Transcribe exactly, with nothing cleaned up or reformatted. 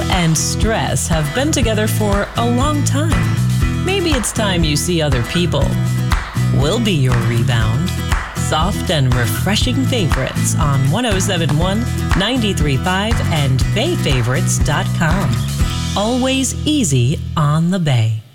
and stress have been together for a long time. Maybe it's time you see other people. We'll be your rebound. Soft and refreshing favorites on one oh seven point one, ninety-three point five, and bay favorites dot com. Always easy on the Bay.